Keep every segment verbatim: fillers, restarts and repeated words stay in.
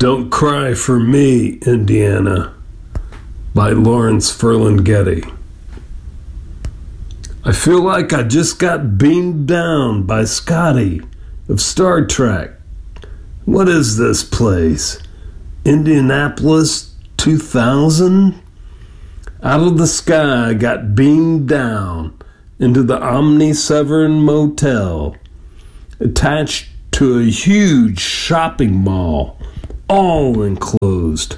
Don't Cry for Me, Indiana, by Lawrence Ferlinghetti. I feel like I just got beamed down by Scotty of Star Trek. What is this place? Indianapolis two thousand? Out of the sky, I got beamed down into the Omni Severn Motel, attached to a huge shopping mall, all enclosed.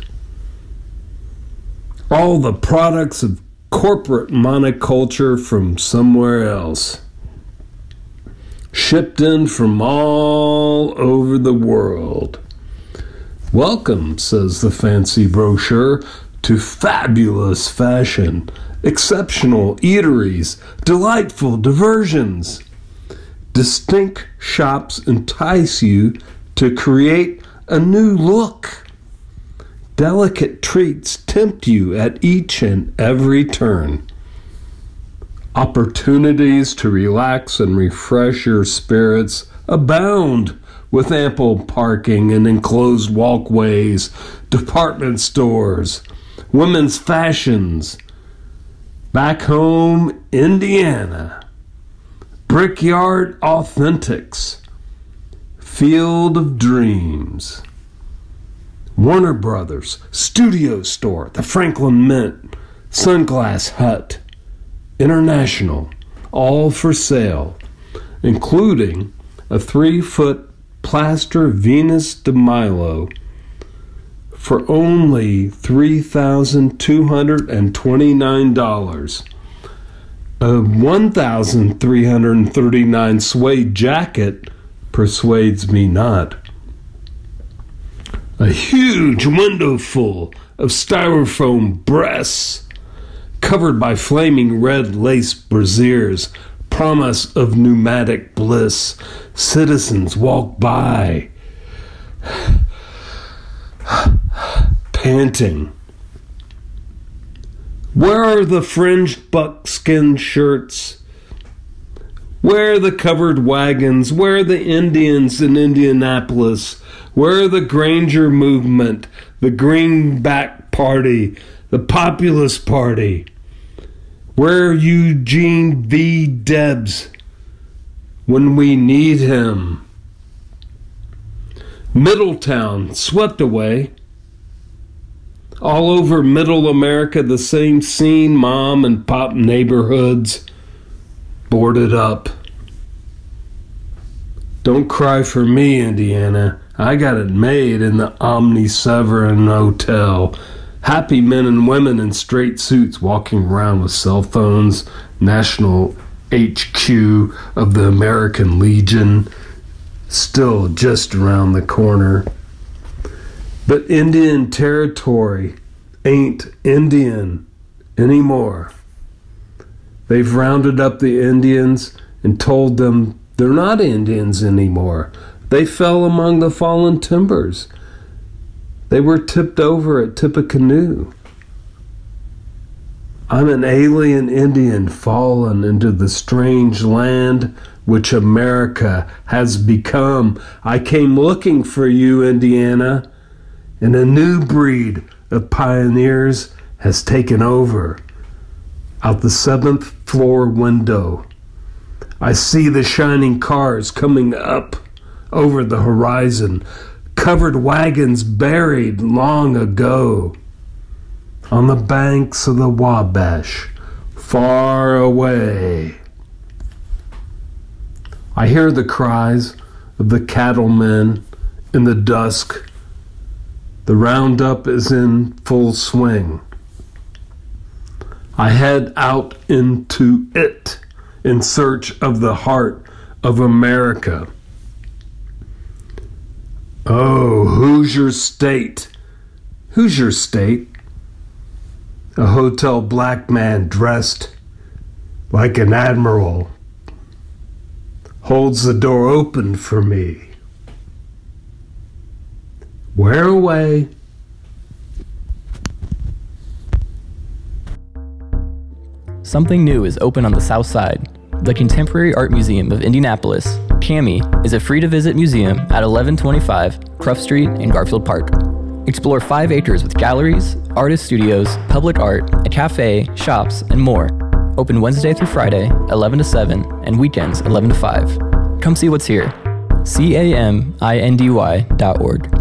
All the products of corporate monoculture from somewhere else, shipped in from all over the world. Welcome, says the fancy brochure, to fabulous fashion, exceptional eateries, delightful diversions. Distinct shops entice you to create a new look. Delicate treats tempt you at each and every turn. Opportunities to relax and refresh your spirits abound, with ample parking and enclosed walkways, department stores, women's fashions. Back home, Indiana. Brickyard Authentics. Field of Dreams. Warner Brothers, Studio Store, the Franklin Mint, Sunglass Hut, International, all for sale, including a three-foot plaster Venus de Milo for only three thousand two hundred twenty-nine dollars. A one thousand three hundred thirty-nine dollars suede jacket persuades me not. A huge window full of styrofoam breasts covered by flaming red lace brassieres, promise of pneumatic bliss. Citizens walk by, panting. Where are the fringed buckskin shirts? Where are the covered wagons? Where are the Indians in Indianapolis? Where are the Granger movement, the Greenback Party, the Populist Party? Where are Eugene V. Debs when we need him? Middletown swept away. All over Middle America, the same scene, mom and pop neighborhoods boarded up. Don't cry for me, Indiana. I got it made in the Omni Severn Hotel. Happy men and women in straight suits walking around with cell phones. National H Q of the American Legion still just around the corner. But Indian Territory ain't Indian anymore. They've rounded up the Indians and told them they're not Indians anymore. They fell among the fallen timbers. They were tipped over at Tippecanoe. I'm an alien Indian fallen into the strange land which America has become. I came looking for you, Indiana, and a new breed of pioneers has taken over. Out the seventh floor window, I see the shining cars coming up over the horizon, covered wagons buried long ago on the banks of the Wabash, far away. I hear the cries of the cattlemen in the dusk. The roundup is in full swing. I head out into it in search of the heart of America. Oh, Hoosier State. Hoosier State. A hotel black man dressed like an admiral holds the door open for me. Where away? Something new is open on the South Side, the Contemporary Art Museum of Indianapolis, CAMI is a free-to-visit museum at eleven twenty-five Cruft Street in Garfield Park. Explore five acres with galleries, artist studios, public art, a cafe, shops, and more. Open Wednesday through Friday, eleven to seven, and weekends, eleven to five. Come see what's here. C A M I N D Y dot org.